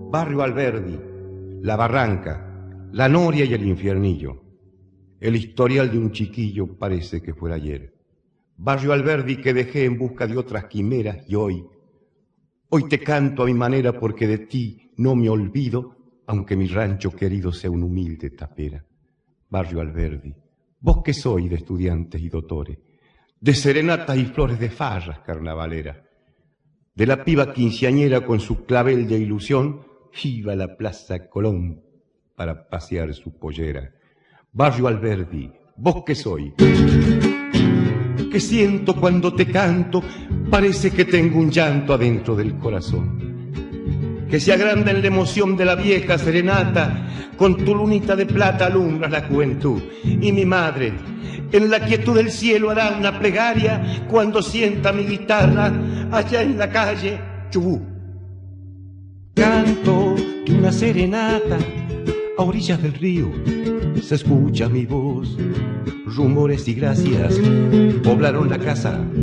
Barrio Alberdi, La Barranca, La Noria y el Infiernillo. El historial de un chiquillo parece que fuera ayer. Barrio Alberdi que dejé en busca de otras quimeras y hoy te canto a mi manera porque de ti no me olvido, aunque mi rancho querido sea una humilde tapera. Barrio Alberdi, vos que sois de estudiantes y doctores, de serenatas y flores de farras carnavaleras, de la piba quinceañera con su clavel de ilusión, iba a la Plaza Colón para pasear su pollera. Barrio Alberdi, vos que sois, que siento cuando te canto, parece que tengo un llanto adentro del corazón, que se agranda en la emoción de la vieja serenata, con tu lunita de plata alumbras la juventud, y mi madre en la quietud del cielo hará una plegaria cuando sienta mi guitarra allá en la calle Chubú. Canto de una serenata a orillas del río, se escucha mi voz, rumores y gracias poblaron la casa